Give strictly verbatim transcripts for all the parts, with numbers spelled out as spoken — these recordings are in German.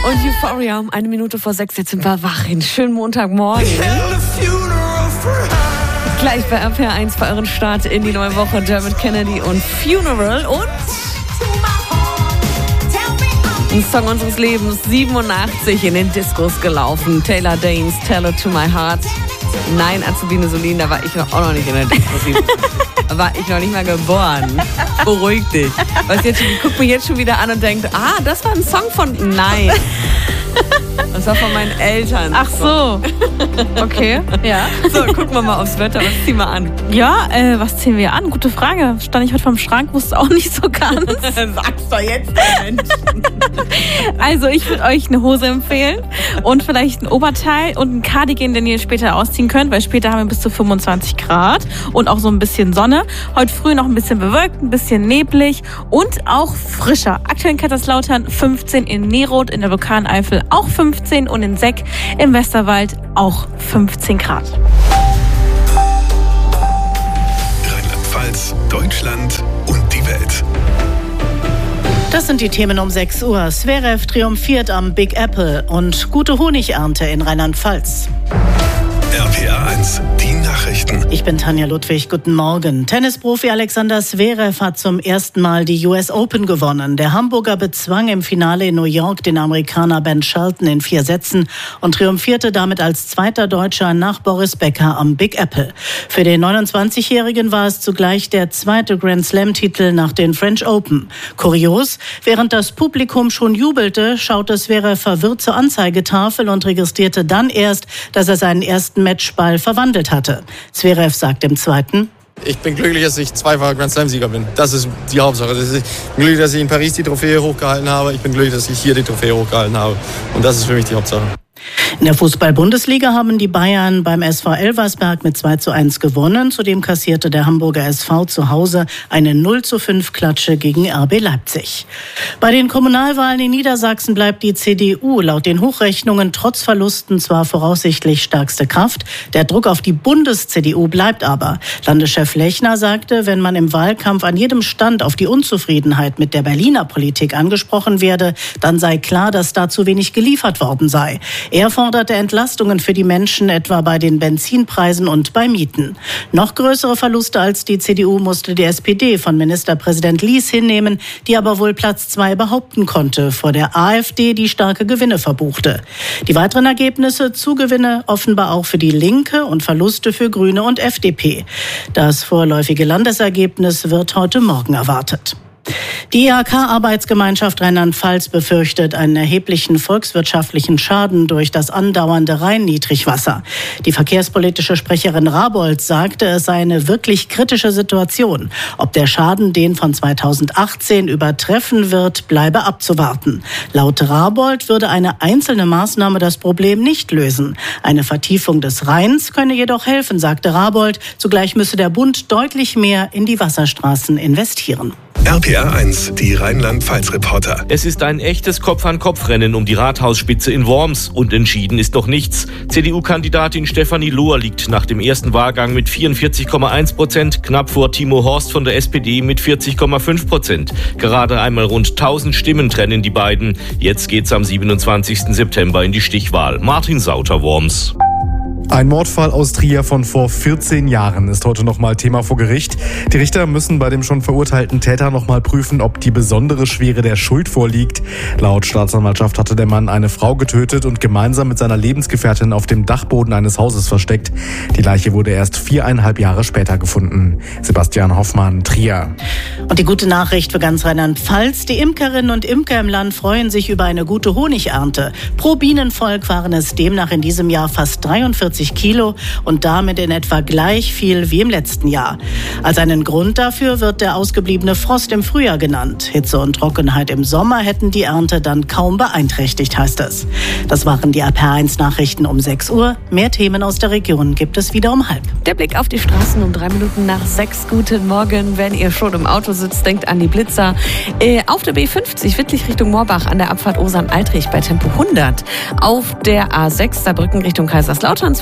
Und Euphoria um eine Minute vor sechs. Jetzt sind wir wach. Einen schönen Montagmorgen. Gleich bei R P R eins bei euren Start in die neue Woche. Dermot Kennedy und Funeral und ein Song unseres Lebens, siebenundachtzig in den Discos gelaufen. Taylor Daynes, Tell It To My Heart. Nein, Azubine Solin, da war ich auch noch nicht in der Disco. Da war ich noch nicht mal geboren. Beruhig dich. Was jetzt, guckt mich jetzt schon wieder an und denkt, ah, das war ein Song von... Nein. Das war von meinen Eltern. Ach so. Okay, ja. So, gucken wir mal aufs Wetter. Was ziehen wir an? Ja, äh, was ziehen wir an? Gute Frage. Stand ich heute vorm Schrank, wusste auch nicht so ganz. Sag's doch jetzt, Mensch. Also, ich würde euch eine Hose empfehlen und vielleicht ein Oberteil und ein Cardigan, den ihr später ausziehen könnt, weil später haben wir bis zu fünfundzwanzig Grad und auch so ein bisschen Sonne. Heute früh noch ein bisschen bewölkt, ein bisschen neblig und auch frischer. Aktuell in Kaiserslautern fünfzehn, in Neroth in der Vulkaneifel auch fünfzehn und in Seck im Westerwald auch fünfzehn Grad. Rheinland-Pfalz, Deutschland und die Welt. Das sind die Themen um sechs Uhr. Zverev triumphiert am Big Apple und gute Honigernte in Rheinland-Pfalz. R P R eins, die Nachrichten. Ich bin Tanja Ludwig, guten Morgen. Tennisprofi Alexander Zverev hat zum ersten Mal die U S Open gewonnen. Der Hamburger bezwang im Finale in New York den Amerikaner Ben Shelton in vier Sätzen und triumphierte damit als zweiter Deutscher nach Boris Becker am Big Apple. Für den neunundzwanzigjährigen war es zugleich der zweite Grand Slam-Titel nach den French Open. Kurios, während das Publikum schon jubelte, schaute Zverev verwirrt zur Anzeigetafel und registrierte dann erst, dass er seinen ersten Matchball verwandelt hatte. Zverev sagt im zweiten: Ich bin glücklich, dass ich zweifacher Grand Slam-Sieger bin. Das ist die Hauptsache. Ich bin glücklich, dass ich in Paris die Trophäe hochgehalten habe. Ich bin glücklich, dass ich hier die Trophäe hochgehalten habe. Und das ist für mich die Hauptsache. In der Fußball-Bundesliga haben die Bayern beim S V Elversberg mit zwei zu eins gewonnen. Zudem kassierte der Hamburger S V zu Hause eine null zu fünf Klatsche gegen R B Leipzig. Bei den Kommunalwahlen in Niedersachsen bleibt die C D U laut den Hochrechnungen trotz Verlusten zwar voraussichtlich stärkste Kraft. Der Druck auf die Bundes-C D U bleibt aber. Landeschef Lechner sagte, wenn man im Wahlkampf an jedem Stand auf die Unzufriedenheit mit der Berliner Politik angesprochen werde, dann sei klar, dass da zu wenig geliefert worden sei. Er forderte Entlastungen für die Menschen, etwa bei den Benzinpreisen und bei Mieten. Noch größere Verluste als die C D U musste die S P D von Ministerpräsident Lies hinnehmen, die aber wohl Platz zwei behaupten konnte, vor der AfD, die starke Gewinne verbuchte. Die weiteren Ergebnisse, Zugewinne offenbar auch für die Linke und Verluste für Grüne und F D P. Das vorläufige Landesergebnis wird heute Morgen erwartet. Die I H K-Arbeitsgemeinschaft Rheinland-Pfalz befürchtet einen erheblichen volkswirtschaftlichen Schaden durch das andauernde Rhein-Niedrigwasser. Die verkehrspolitische Sprecherin Rabold sagte, es sei eine wirklich kritische Situation. Ob der Schaden den von zweitausendachtzehn übertreffen wird, bleibe abzuwarten. Laut Rabold würde eine einzelne Maßnahme das Problem nicht lösen. Eine Vertiefung des Rheins könne jedoch helfen, sagte Rabold. Zugleich müsse der Bund deutlich mehr in die Wasserstraßen investieren. R P R eins, die Rheinland-Pfalz-Reporter. Es ist ein echtes Kopf-an-Kopf-Rennen um die Rathausspitze in Worms und entschieden ist noch nichts. C D U-Kandidatin Stefanie Lohr liegt nach dem ersten Wahlgang mit vierundvierzig Komma eins Prozent, knapp vor Timo Horst von der S P D mit vierzig Komma fünf Prozent. Gerade einmal rund tausend Stimmen trennen die beiden. Jetzt geht's am siebenundzwanzigsten September in die Stichwahl. Martin Sauter, Worms. Ein Mordfall aus Trier von vor vierzehn Jahren ist heute nochmal Thema vor Gericht. Die Richter müssen bei dem schon verurteilten Täter nochmal prüfen, ob die besondere Schwere der Schuld vorliegt. Laut Staatsanwaltschaft hatte der Mann eine Frau getötet und gemeinsam mit seiner Lebensgefährtin auf dem Dachboden eines Hauses versteckt. Die Leiche wurde erst viereinhalb Jahre später gefunden. Sebastian Hoffmann, Trier. Und die gute Nachricht für ganz Rheinland-Pfalz. Die Imkerinnen und Imker im Land freuen sich über eine gute Honigernte. Pro Bienenvolk waren es demnach in diesem Jahr fast dreiundvierzig Kilo und damit in etwa gleich viel wie im letzten Jahr. Als einen Grund dafür wird der ausgebliebene Frost im Frühjahr genannt. Hitze und Trockenheit im Sommer hätten die Ernte dann kaum beeinträchtigt, heißt es. Das waren die R P R eins Nachrichten um sechs Uhr. Mehr Themen aus der Region gibt es wieder um halb. Der Blick auf die Straßen um drei Minuten nach sechs. Guten Morgen. Wenn ihr schon im Auto sitzt, denkt an die Blitzer. Äh, auf der B fünfzig, Wittlich Richtung Moorbach, an der Abfahrt Osern-Altrich bei Tempo hundert. Auf der A sechs, Saarbrücken Richtung Kaiserslautern,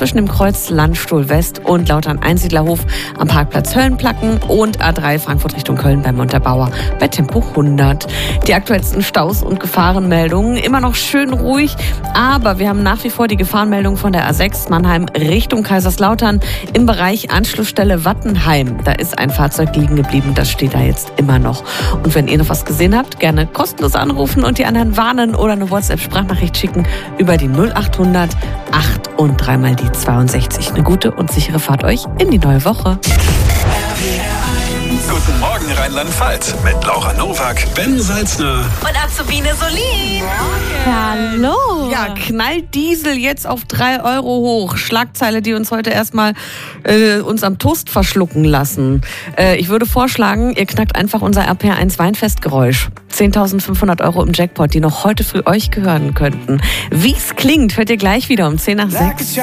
zwischen dem Kreuz Landstuhl West und Lautern-Einsiedlerhof am Parkplatz Höllenplacken und A drei Frankfurt Richtung Köln bei Montabaur bei Tempo hundert. Die aktuellsten Staus und Gefahrenmeldungen immer noch schön ruhig, aber wir haben nach wie vor die Gefahrenmeldung von der A sechs Mannheim Richtung Kaiserslautern im Bereich Anschlussstelle Wattenheim. Da ist ein Fahrzeug liegen geblieben, das steht da jetzt immer noch. Und wenn ihr noch was gesehen habt, gerne kostenlos anrufen und die anderen warnen oder eine WhatsApp-Sprachnachricht schicken über die null acht hundert acht und dreimal die zweiundsechzig. Eine gute und sichere Fahrt euch in die neue Woche. Guten Morgen Rheinland-Pfalz mit Laura Nowak, Ben Salzner und Azubine Solin. Hallo. Ja, knallt Diesel jetzt auf drei Euro hoch. Schlagzeile, die uns heute erstmal äh, uns am Toast verschlucken lassen. Äh, ich würde vorschlagen, ihr knackt einfach unser R P R eins Weinfestgeräusch. zehntausendfünfhundert Euro im Jackpot, die noch heute früh euch gehören könnten. Wie es klingt, hört ihr gleich wieder um zehn nach sechs.